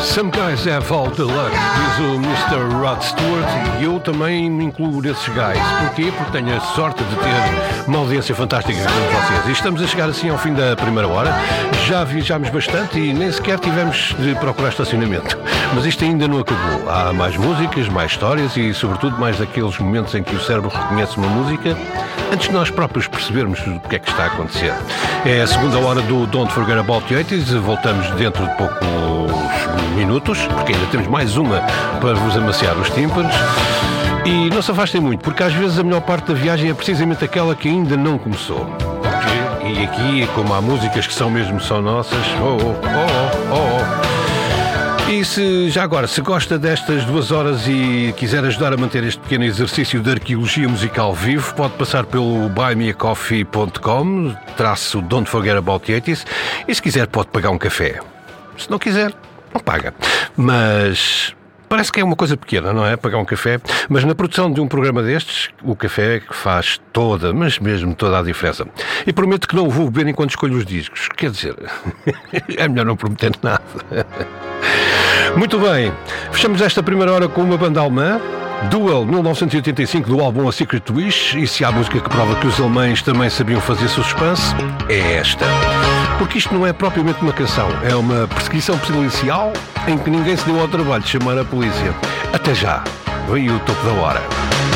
Some guys have all the luck, diz o Mr. Rod Stewart, e eu também me incluo nesses guys. Porquê? Porque tenho a sorte de ter uma audiência fantástica com vocês. E estamos a chegar assim ao fim da primeira hora. Já viajámos bastante e nem sequer tivemos de procurar estacionamento. Mas isto ainda não acabou. Há mais músicas, mais histórias e, sobretudo, mais daqueles momentos em que o cérebro reconhece uma música antes de nós próprios percebermos o que é que está a acontecer. É a segunda hora do Don't Forget About the 80s. Voltamos dentro de poucos minutos, porque ainda temos mais uma para vos amaciar os tímpanos. E não se afastem muito, porque às vezes a melhor parte da viagem é precisamente aquela que ainda não começou. E aqui, como há músicas que são mesmo só nossas, E se já agora, se gosta destas 2 horas e quiser ajudar a manter este pequeno exercício de arqueologia musical vivo, pode passar pelo buymeacoffee.com/Don't Forget About the 80s, e se quiser pode pagar um café. Se não quiser, não paga. Mas parece que é uma coisa pequena, não é? Pagar um café. Mas na produção de um programa destes, o café faz toda, mas mesmo toda a diferença. E prometo que não o vou beber enquanto escolho os discos. Quer dizer, é melhor não prometer nada. Muito bem, fechamos esta primeira hora com uma banda alemã, Duel, 1985, do álbum A Secret Wish. E se há música que prova que os alemães também sabiam fazer suspense, é esta. Porque isto não é propriamente uma canção, é uma perseguição policial em que ninguém se deu ao trabalho de chamar a polícia. Até já, veio o topo da hora.